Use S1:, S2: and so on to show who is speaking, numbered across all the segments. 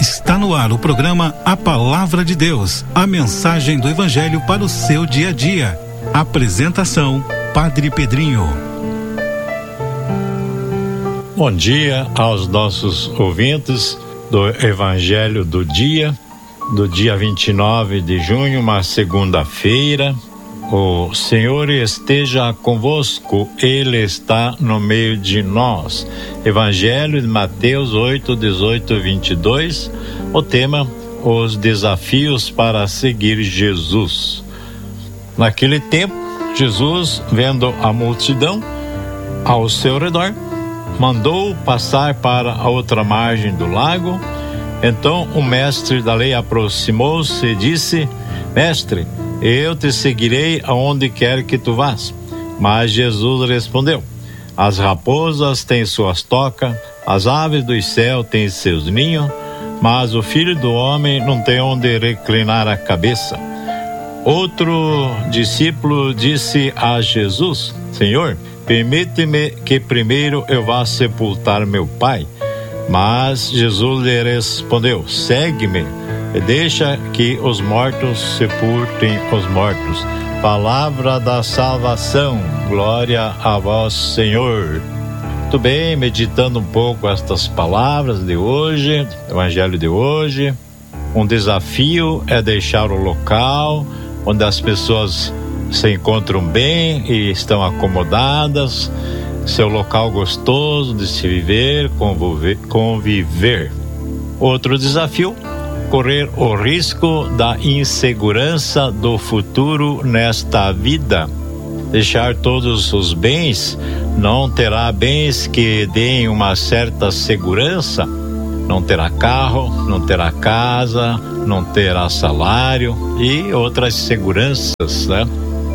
S1: Está no ar o programa A Palavra de Deus, a mensagem do Evangelho para o seu dia a dia. Apresentação, Padre Pedrinho.
S2: Bom dia aos nossos ouvintes do Evangelho do dia 29 de junho, uma segunda-feira. O Senhor esteja convosco, Ele está no meio de nós. Evangelho de Mateus 8, 18 e 22, o tema: os desafios para seguir Jesus. Naquele tempo, Jesus, vendo a multidão ao seu redor, mandou passar para a outra margem do lago. Então o mestre da lei aproximou-se e disse: Mestre, eu te seguirei aonde quer que tu vás. Mas Jesus respondeu: as raposas têm suas tocas, as aves do céu têm seus ninhos, mas o Filho do Homem não tem onde reclinar a cabeça. Outro discípulo disse a Jesus: Senhor, permite-me que primeiro eu vá sepultar meu pai. Mas Jesus lhe respondeu: segue-me e deixa que os mortos sepultem os mortos. Palavra da salvação, glória a vós, Senhor. Muito bem, meditando um pouco estas palavras de hoje, Evangelho de hoje. Um desafio é deixar o local onde as pessoas se encontram bem e estão acomodadas, seu local gostoso de se viver, conviver. Outro desafio: correr o risco da insegurança do futuro nesta vida. Deixar todos os bens, não terá bens que deem uma certa segurança, não terá carro, não terá casa, não terá salário e outras seguranças, né?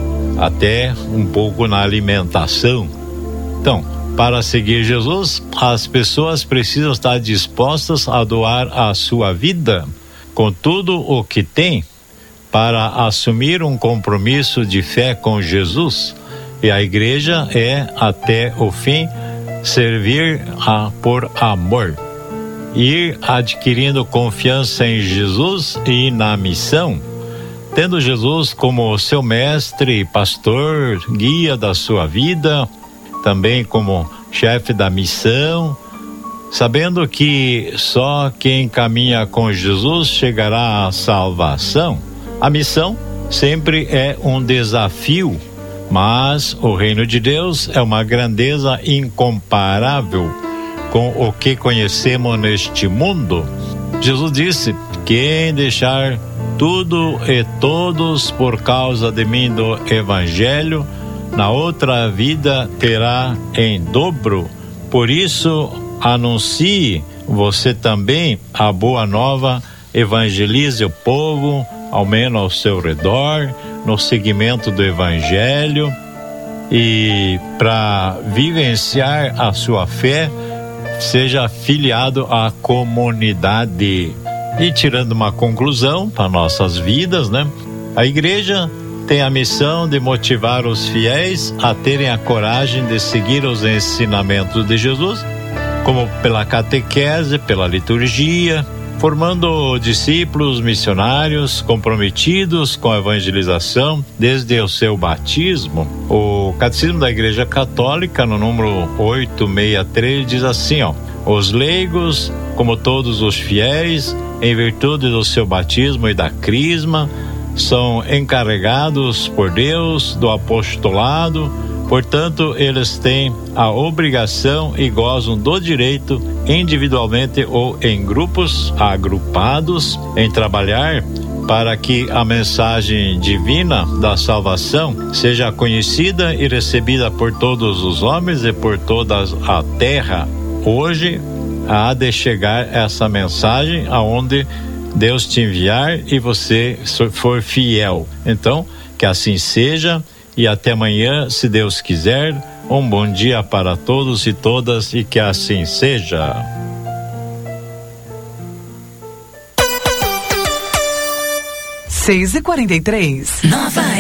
S2: Até um pouco na alimentação. Então, para seguir Jesus, as pessoas precisam estar dispostas a doar a sua vida com tudo o que tem para assumir um compromisso de fé com Jesus. E a igreja é, até o fim, servir por amor. Ir adquirindo confiança em Jesus e na missão, tendo Jesus como seu mestre e pastor, guia da sua vida, também como chefe da missão, sabendo que só quem caminha com Jesus chegará à salvação. A missão sempre é um desafio, mas o reino de Deus é uma grandeza incomparável com o que conhecemos neste mundo. Jesus disse: quem deixar tudo e todos por causa de mim do Evangelho, na outra vida terá em dobro. Por isso, anuncie você também a boa nova, evangelize o povo, ao menos ao seu redor, no seguimento do Evangelho. E para vivenciar a sua fé, seja afiliado à comunidade. E tirando uma conclusão para nossas vidas, né? A igreja tem a missão de motivar os fiéis a terem a coragem de seguir os ensinamentos de Jesus, como pela catequese, pela liturgia, formando discípulos missionários comprometidos com a evangelização desde o seu batismo. O Catecismo da Igreja Católica, no número 863, diz assim, os leigos, como todos os fiéis, em virtude do seu batismo e da crisma, são encarregados por Deus do apostolado. Portanto, eles têm a obrigação e gozam do direito, individualmente ou em grupos agrupados, em trabalhar para que a mensagem divina da salvação seja conhecida e recebida por todos os homens e por toda a terra. Hoje há de chegar essa mensagem aonde Deus te enviar e você for fiel. Então, que assim seja. E até amanhã, se Deus quiser. Um bom dia para todos e todas e que assim seja.
S3: 6h43. Nova